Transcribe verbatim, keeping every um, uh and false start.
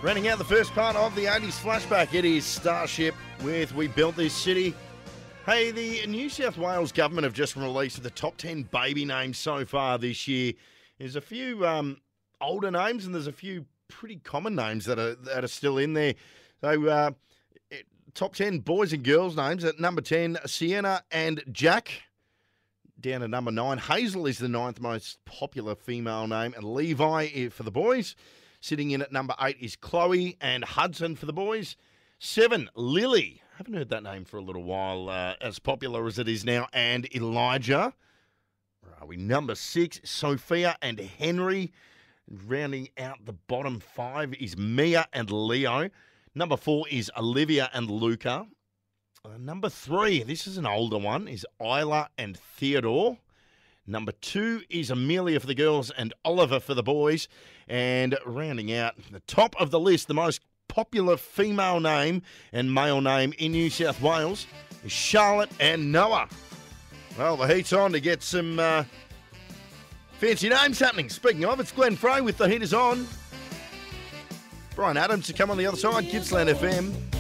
Rounding out the first part of the eighties flashback, it is Starship with We Built This City. Hey, the New South Wales government have just released the top ten baby names so far this year. There's a few um, older names and there's a few pretty common names that are that are still in there. So, uh, it, top ten boys and girls names. At number ten, Sienna and Jack. Down at number nine, Hazel is the ninth most popular female name, and Levi for the boys. Sitting in at number eight is Chloe and Hudson for the boys. Seven, Lily. Haven't heard that name for a little while, uh, as popular as it is now. And Elijah. Where are we? Number six, Sophia and Henry. Rounding out the bottom five is Mia and Leo. Number four is Olivia and Luca. Uh, number three, this is an older one, is Isla and Theodore. Number two is Amelia for the girls and Oliver for the boys. And rounding out the top of the list, the most popular female name and male name in New South Wales is Charlotte and Noah. Well, the heat's on to get some uh, fancy names happening. Speaking of, it's Glenn Frey with The Heat Is On. Brian Adams to come on the other side, Gippsland F M.